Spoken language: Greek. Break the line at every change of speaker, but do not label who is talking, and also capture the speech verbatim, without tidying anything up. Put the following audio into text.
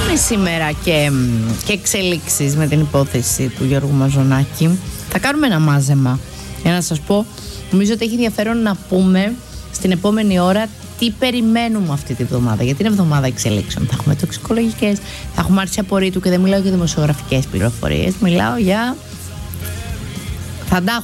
Έχουμε σήμερα και, και εξελίξεις με την υπόθεση του Γιώργου Μαζονάκη. Θα κάνουμε ένα μάζεμα για να σας πω. Νομίζω ότι έχει ενδιαφέρον να πούμε στην επόμενη ώρα τι περιμένουμε αυτή τη βδομάδα. Γιατί είναι εβδομάδα εξελίξεων. Θα έχουμε τοξικολογικές, θα έχουμε άρση απορρίτου και δεν μιλάω για δημοσιογραφικές πληροφορίες. Μιλάω για. Θα τα